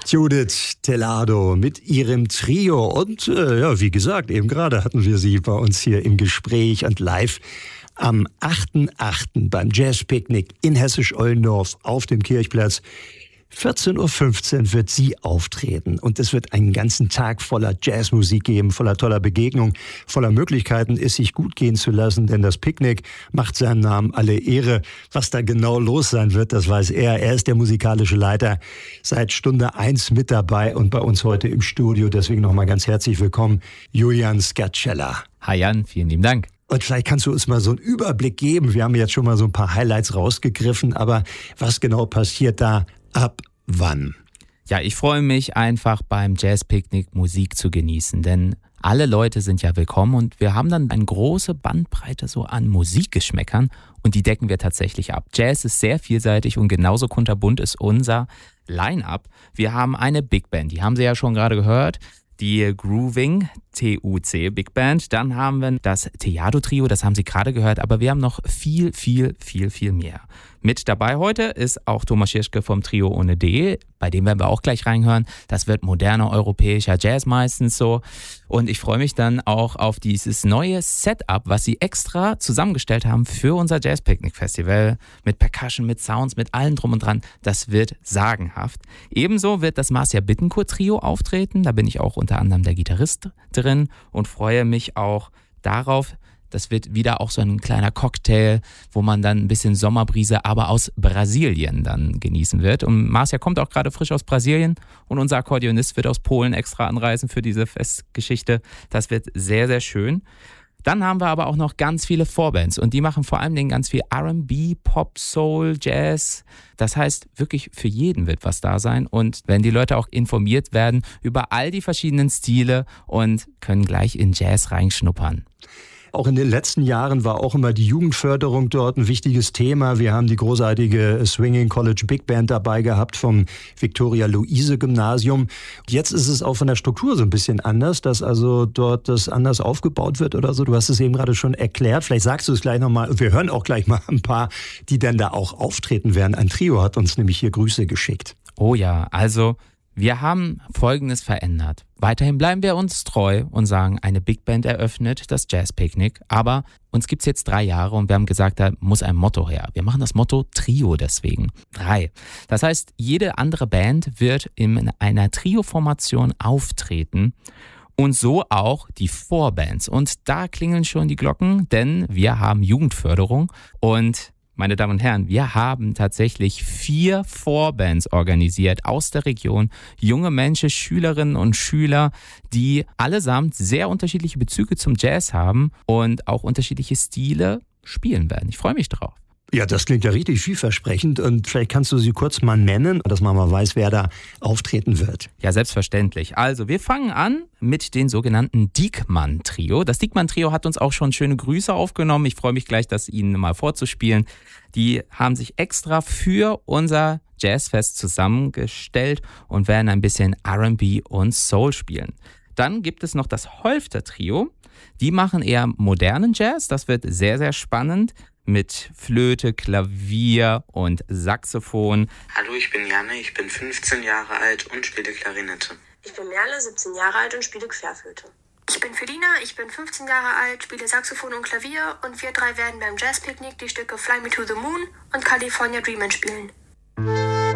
Judith Tellado mit ihrem Trio. Und wie gesagt, eben gerade hatten wir sie bei uns hier im Gespräch und live am 8.8. beim Jazzpicknick in Hessisch-Ollendorf auf dem Kirchplatz. 14.15 Uhr wird sie auftreten und es wird einen ganzen Tag voller Jazzmusik geben, voller toller Begegnung, voller Möglichkeiten, es sich gut gehen zu lassen, denn das Picknick macht seinem Namen alle Ehre. Was da genau los sein wird, das weiß er. Er ist der musikalische Leiter, seit Stunde 1 mit dabei und bei uns heute im Studio. Deswegen nochmal ganz herzlich willkommen, Julian Scacella. Hi Jan, vielen lieben Dank. Und vielleicht kannst du uns mal so einen Überblick geben. Wir haben jetzt schon mal so ein paar Highlights rausgegriffen, aber was genau passiert da? Ab wann? Ja, ich freue mich einfach beim Jazzpicknick Musik zu genießen, denn alle Leute sind ja willkommen und wir haben dann eine große Bandbreite so an Musikgeschmäckern und die decken wir tatsächlich ab. Jazz ist sehr vielseitig und genauso kunterbunt ist unser Line-Up. Wir haben eine Big Band, die haben Sie ja schon gerade gehört, die Grooving TUC Big Band. Dann haben wir das Tejado Trio, das haben Sie gerade gehört, aber wir haben noch viel mehr. Mit dabei heute ist auch Thomas Schirschke vom Trio ohne D, bei dem werden wir auch gleich reinhören. Das wird moderner europäischer Jazz meistens so. Und ich freue mich dann auch auf dieses neue Setup, was sie extra zusammengestellt haben für unser Jazz-Picknick-Festival. Mit Percussion, mit Sounds, mit allem drum und dran. Das wird sagenhaft. Ebenso wird das Marcia Bittencourt Trio auftreten. Da bin ich auch unter anderem der Gitarrist drin und freue mich auch darauf. Das wird wieder auch so ein kleiner Cocktail, wo man dann ein bisschen Sommerbrise, aber aus Brasilien dann genießen wird. Und Marcia kommt auch gerade frisch aus Brasilien und unser Akkordeonist wird aus Polen extra anreisen für diese Festgeschichte. Das wird sehr, sehr schön. Dann haben wir aber auch noch ganz viele Vorbands und die machen vor allem ganz viel R&B, Pop, Soul, Jazz. Das heißt, wirklich für jeden wird was da sein und wenn die Leute auch informiert werden über all die verschiedenen Stile und können gleich in Jazz reinschnuppern. Auch in den letzten Jahren war auch immer die Jugendförderung dort ein wichtiges Thema. Wir haben die großartige Swinging College Big Band dabei gehabt vom Viktoria-Luise-Gymnasium. Jetzt ist es auch von der Struktur so ein bisschen anders, dass also dort das anders aufgebaut wird oder so. Du hast es eben gerade schon erklärt. Vielleicht sagst du es gleich nochmal. Wir hören auch gleich mal ein paar, die dann da auch auftreten werden. Ein Trio hat uns nämlich hier Grüße geschickt. Oh ja, also wir haben Folgendes verändert. Weiterhin bleiben wir uns treu und sagen, eine Big Band eröffnet das Jazzpicknick. Aber uns gibt es jetzt 3 Jahre und wir haben gesagt, da muss ein Motto her. Wir machen das Motto Trio deswegen. 3. Das heißt, jede andere Band wird in einer Trio-Formation auftreten. Und so auch die Vorbands. Und da klingeln schon die Glocken, denn wir haben Jugendförderung und meine Damen und Herren, wir haben tatsächlich 4 Vorbands organisiert aus der Region. Junge Menschen, Schülerinnen und Schüler, die allesamt sehr unterschiedliche Bezüge zum Jazz haben und auch unterschiedliche Stile spielen werden. Ich freue mich drauf. Ja, das klingt ja richtig vielversprechend und vielleicht kannst du sie kurz mal nennen, dass man mal weiß, wer da auftreten wird. Ja, selbstverständlich. Also wir fangen an mit den sogenannten Diekmann-Trio. Das Diekmann-Trio hat uns auch schon schöne Grüße aufgenommen. Ich freue mich gleich, das Ihnen mal vorzuspielen. Die haben sich extra für unser Jazzfest zusammengestellt und werden ein bisschen R&B und Soul spielen. Dann gibt es noch das Holfter-Trio. Die machen eher modernen Jazz. Das wird sehr, sehr spannend. Mit Flöte, Klavier und Saxophon. Hallo, ich bin Janne, ich bin 15 Jahre alt und spiele Klarinette. Ich bin Merle, 17 Jahre alt und spiele Querflöte. Ich bin Felina, ich bin 15 Jahre alt, spiele Saxophon und Klavier und wir 3 werden beim Jazzpicknick die Stücke Fly Me to the Moon und California Dreamin' spielen.